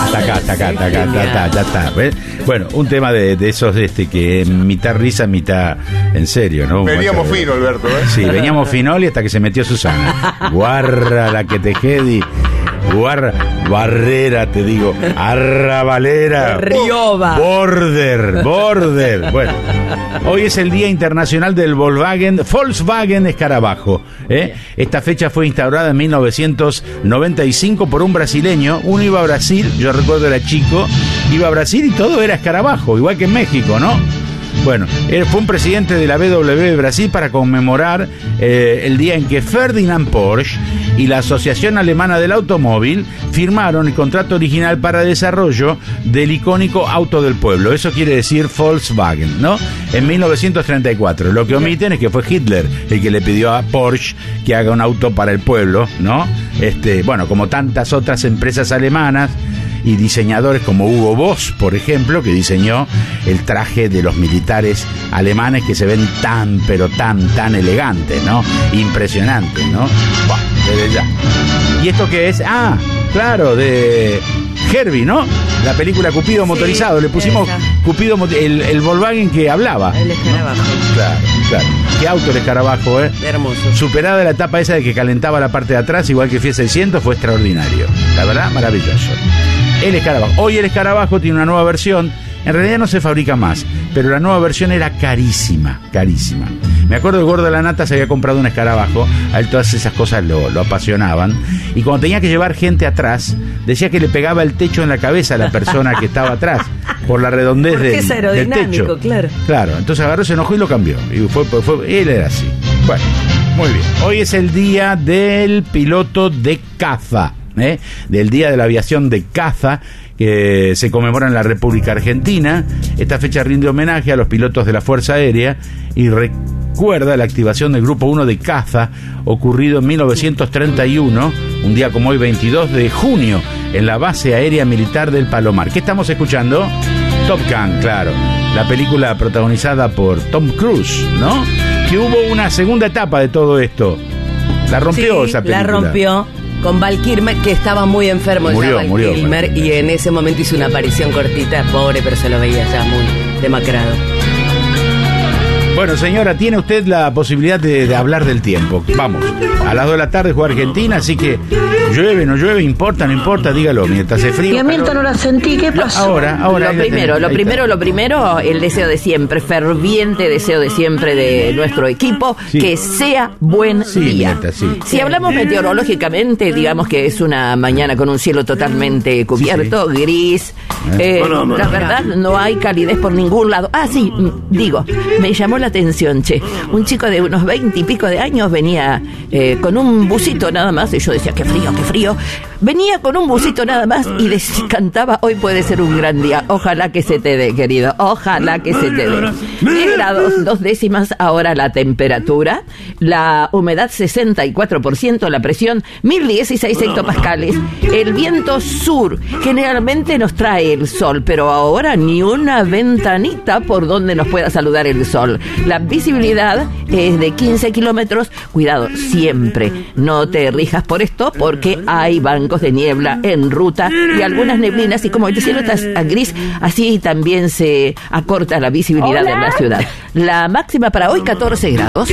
Ya está. ¿Ves? Bueno, un tema de esos que mitad risa, mitad en serio, ¿no? Veníamos fino, Alberto, ¿eh? Sí, veníamos finoli hasta que se metió Susana. Guarra la que te quedi. Guarra, barrera, te digo. Arrabalera. Rioba. Border. Bueno, hoy es el Día Internacional del Volkswagen Escarabajo. Esta fecha fue instaurada en 1995 por un brasileño. Uno iba a Brasil, yo recuerdo era chico, iba a Brasil y todo era escarabajo, igual que en México, ¿no? Bueno, fue un presidente de la BMW Brasil para conmemorar el día en que Ferdinand Porsche y la Asociación Alemana del Automóvil firmaron el contrato original para el desarrollo del icónico auto del pueblo. Eso quiere decir Volkswagen, ¿no? En 1934. Lo que omiten es que fue Hitler el que le pidió a Porsche que haga un auto para el pueblo, ¿no? Bueno, como tantas otras empresas alemanas y diseñadores como Hugo Boss, por ejemplo, que diseñó el traje de los militares alemanes que se ven tan elegantes, ¿no? Impresionantes, ¿no? Buah, desde ya. ¿Y esto qué es? Ah, claro, de Herbie, ¿no? La película Cupido motorizado. Le pusimos esa. Cupido, el Volkswagen que hablaba. El escarabajo. ¿No? Claro. Qué auto el escarabajo, ¿eh? Hermoso. Superada la etapa esa de que calentaba la parte de atrás, igual que Fiat 600, fue extraordinario. La verdad, maravilloso. El escarabajo. Hoy el escarabajo tiene una nueva versión. En realidad no se fabrica más, pero la nueva versión era carísima. Me acuerdo, el gordo de la nata se había comprado un escarabajo. A él todas esas cosas lo apasionaban. Y cuando tenía que llevar gente atrás, decía que le pegaba el techo en la cabeza a la persona que estaba atrás, por la redondez del techo. Claro, entonces agarró, se enojó y lo cambió. Y él era así. Bueno, muy bien. Hoy es el día del piloto de caza. Del Día de la Aviación de Caza, que se conmemora en la República Argentina. Esta fecha rinde homenaje a los pilotos de la Fuerza Aérea y recuerda la activación del Grupo 1 de Caza, ocurrido en 1931, un día como hoy, 22 de junio, en la Base Aérea Militar del Palomar. ¿Qué estamos escuchando? Top Gun, claro, la película protagonizada por Tom Cruise, ¿no? Que hubo una segunda etapa de todo esto. La rompió esa película. La rompió. Con Val Kilmer, que estaba muy enfermo. Murió, Kilmer, y en ese momento hizo una aparición cortita, pobre, pero se lo veía ya muy demacrado. Bueno, señora, tiene usted la posibilidad de hablar del tiempo. Vamos, a las 2 de la tarde juega Argentina, así que llueve, no llueve, importa, no importa, dígalo, mientras hace frío. Y a Milton no la sentí, ¿qué pasó? Ahora. Lo primero, el deseo de siempre, ferviente deseo de siempre de nuestro equipo, que sea buen día. Neta, sí. Si hablamos meteorológicamente, digamos que es una mañana con un cielo totalmente cubierto, gris. La verdad, no hay calidez por ningún lado. Me llamó la atención, un chico de unos 20 y pico de años venía con un busito nada más, y yo decía, qué frío. Venía con un busito nada más y cantaba, hoy puede ser un gran día, ojalá que se te dé, querido, ojalá que se te dé. 10 grados, 2 décimas ahora la temperatura, la humedad 64%, la presión 1016 hectopascales, el viento sur generalmente nos trae el sol, pero ahora ni una ventanita por donde nos pueda saludar el sol. La visibilidad es de 15 kilómetros. Cuidado, siempre no te rijas por esto, porque hay bancos de niebla en ruta y algunas neblinas, y como el cielo está gris, así también se acorta la visibilidad en la ciudad. La máxima para hoy, 14 grados.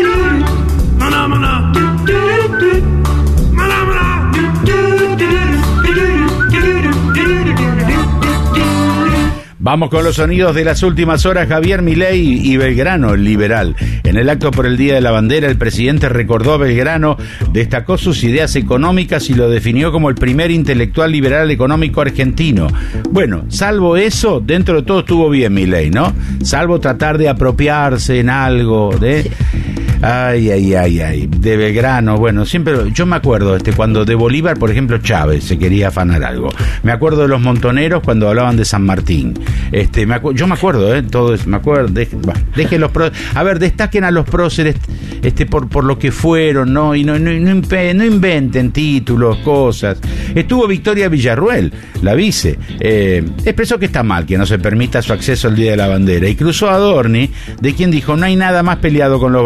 Vamos con los sonidos de las últimas horas. Javier Milei y Belgrano, el liberal. En el acto por el Día de la Bandera, el presidente recordó a Belgrano, destacó sus ideas económicas y lo definió como el primer intelectual liberal económico argentino. Bueno, salvo eso, dentro de todo estuvo bien Milei, ¿no? Salvo tratar de apropiarse en algo de... Ay, de Belgrano, bueno, siempre, yo me acuerdo, cuando de Bolívar, por ejemplo, Chávez se quería afanar algo. Me acuerdo de los montoneros cuando hablaban de San Martín. Yo me acuerdo, todo eso, me acuerdo, dejen los próceres, a ver, destaquen a los próceres, por lo que fueron, ¿no? Y no inventen títulos, cosas. Estuvo Victoria Villarruel, la vice, expresó que está mal que no se permita su acceso al Día de la Bandera, y cruzó a Adorni, de quien dijo, no hay nada más peleado con los valores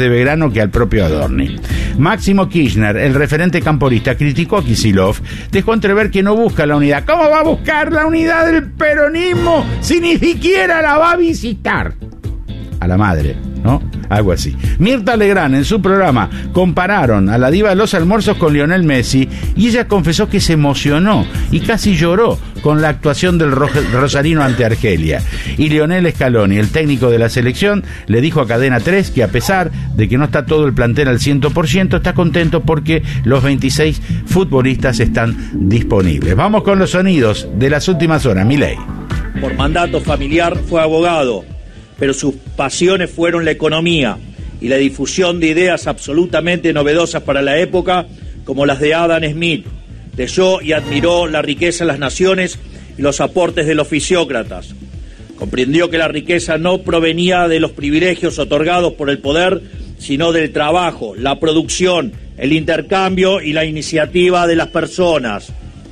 de Belgrano que al propio Adorni. Máximo Kirchner, el referente camporista, criticó a Kicillof, dejó entrever que no busca la unidad. ¿Cómo va a buscar la unidad del peronismo si ni siquiera la va a visitar? A la madre, ¿no? Algo así. Mirta Legrand, en su programa, compararon a la diva de los almuerzos con Lionel Messi y ella confesó que se emocionó y casi lloró con la actuación del rosarino ante Argelia. Y Lionel Scaloni, el técnico de la selección, le dijo a Cadena 3 que a pesar de que no está todo el plantel al 100%, está contento porque los 26 futbolistas están disponibles. Vamos con los sonidos de las últimas horas. Milei. Por mandato familiar fue abogado, pero sus pasiones fueron la economía y la difusión de ideas absolutamente novedosas para la época, como las de Adam Smith. Leyó y admiró la riqueza de las naciones y los aportes de los fisiócratas. Comprendió que la riqueza no provenía de los privilegios otorgados por el poder, sino del trabajo, la producción, el intercambio y la iniciativa de las personas.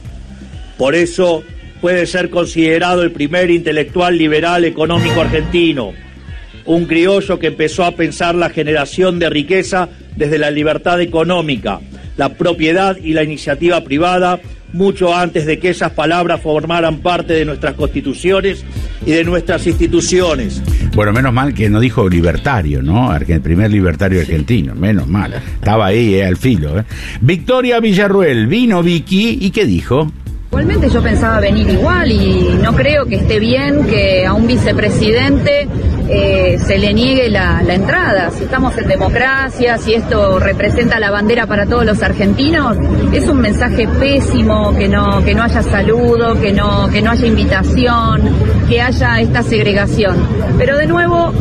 Por eso puede ser considerado el primer intelectual liberal económico argentino, un criollo que empezó a pensar la generación de riqueza desde la libertad económica, la propiedad y la iniciativa privada, mucho antes de que esas palabras formaran parte de nuestras constituciones y de nuestras instituciones. Bueno, menos mal que no dijo libertario, ¿no? El primer libertario argentino, menos mal. Estaba ahí, al filo. Victoria Villarruel, vino Vicky, ¿y qué dijo? Igualmente yo pensaba venir igual y no creo que esté bien que a un vicepresidente se le niegue la entrada. Si estamos en democracia, si esto representa la bandera para todos los argentinos, es un mensaje pésimo que no haya saludo, que no haya invitación, que haya esta segregación. Pero de nuevo,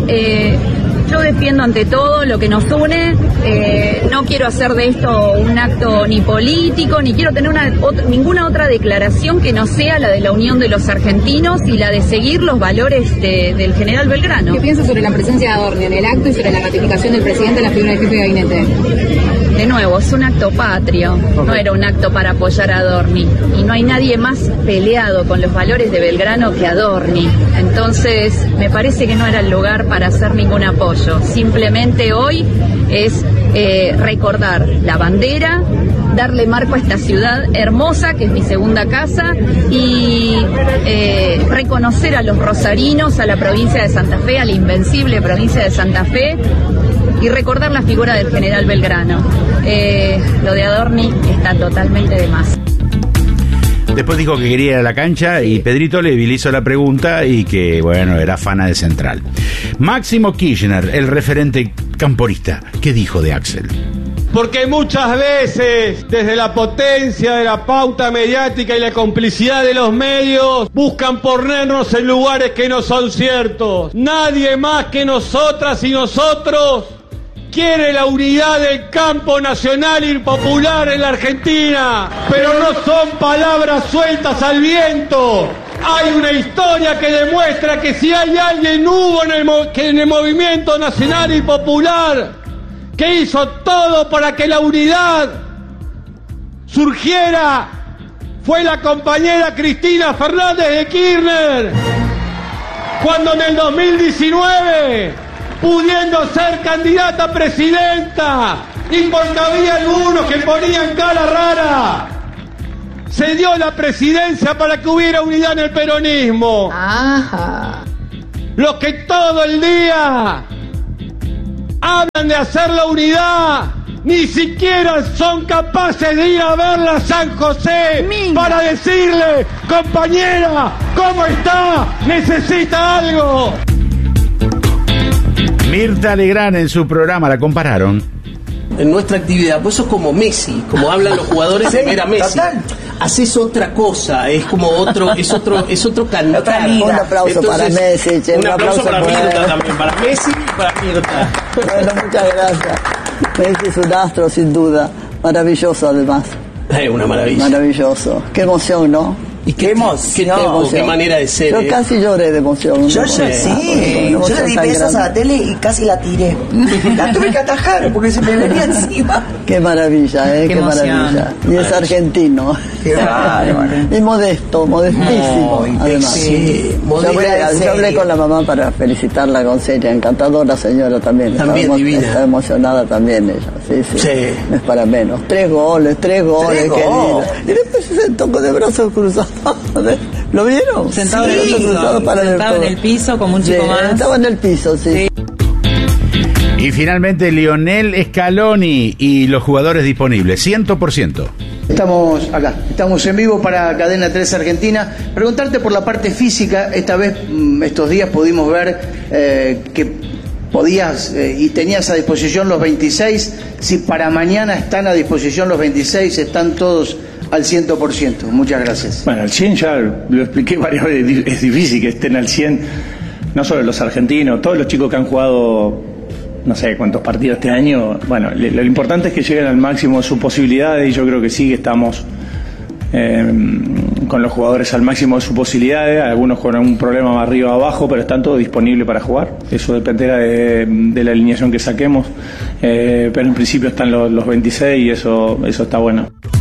yo defiendo ante todo lo que nos une. No quiero hacer de esto un acto ni político, ni quiero tener ninguna otra declaración que no sea la de la unión de los argentinos y la de seguir los valores del general Belgrano. ¿Qué piensa sobre la presencia de Adorni en el acto y sobre la ratificación del presidente en la figura del jefe de gabinete? De nuevo, es un acto patrio, no era un acto para apoyar a Adorni. Y no hay nadie más peleado con los valores de Belgrano que Adorni. Entonces, me parece que no era el lugar para hacer ningún apoyo. Simplemente hoy es recordar la bandera, darle marco a esta ciudad hermosa, que es mi segunda casa, y reconocer a los rosarinos, a la provincia de Santa Fe, a la invencible provincia de Santa Fe, y recordar la figura del general Belgrano. Lo de Adorni está totalmente de más. Después dijo que quería ir a la cancha y Pedrito le hizo la pregunta y que, bueno, era fana de Central. Máximo Kirchner, el referente camporista, ¿qué dijo de Axel? Porque muchas veces, desde la potencia de la pauta mediática y la complicidad de los medios, buscan ponernos en lugares que no son ciertos. Nadie más que nosotras y nosotros quiere la unidad del campo nacional y popular en la Argentina, pero no son palabras sueltas al viento. Hay una historia que demuestra que si hay alguien hubo en el movimiento nacional y popular que hizo todo para que la unidad surgiera, fue la compañera Cristina Fernández de Kirchner, cuando en el 2019, pudiendo ser candidata a presidenta, y porque había algunos que ponían cara rara, se dio la presidencia para que hubiera unidad en el peronismo. Ajá. Los que todo el día hablan de hacer la unidad, ni siquiera son capaces de ir a verla a San José para decirle: compañera, ¿cómo está? ¿Necesita algo? Mirta Legrand en su programa la compararon. En nuestra actividad, pues eso es como Messi, como hablan los jugadores, era Messi. Haces otra cosa, es como otro, es otro cantar. Un aplauso. Entonces, para Messi, che, un aplauso para Mirta también, para Messi y para Mirta. Bueno, muchas gracias. Messi es un astro sin duda, maravilloso además. Una maravilla. Maravilloso, qué emoción, ¿no? ¿Y qué emoción. Qué manera de ser. Yo casi lloré de emoción. Yo sí, yo le di besos a la tele y casi la tiré. La tuve que atajar porque se me venía encima. Qué maravilla, qué maravilla. Y es argentino. Qué bárbaro. Y modestísimo, además. Sí, yo hablé con la mamá para felicitarla con seña, encantadora señora también. También divina. Está emocionada también ella, sí. No es para menos. 3 goles, qué lindo. Y después se sentó con el brazo cruzado. ¿Lo vieron? Sentado en el piso como un chico más. Estaba en el piso, sí. Y finalmente Lionel Scaloni y los jugadores disponibles, 100%. Estamos acá, estamos en vivo para Cadena 3 Argentina. Preguntarte por la parte física, esta vez, estos días pudimos ver que podías y tenías a disposición los 26. Si para mañana están a disposición los 26, están todos al 100%. Muchas gracias. Bueno, al 100 ya lo expliqué varias veces, es difícil que estén al 100, no solo los argentinos, todos los chicos que han jugado no sé cuántos partidos este año. Bueno, lo importante es que lleguen al máximo de sus posibilidades y yo creo que sí que estamos con los jugadores al máximo de sus posibilidades, algunos con algún problema más arriba o abajo, pero están todos disponibles para jugar. Eso dependerá de la alineación que saquemos, pero en principio están los 26 y eso está bueno.